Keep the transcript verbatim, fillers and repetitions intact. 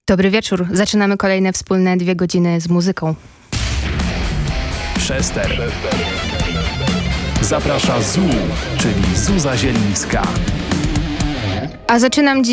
Dobry wieczór. Zaczynamy kolejne wspólne dwie godziny z muzyką. Przester. Zaprasza Zu, czyli Zuza Zielińska. A zaczynam dziś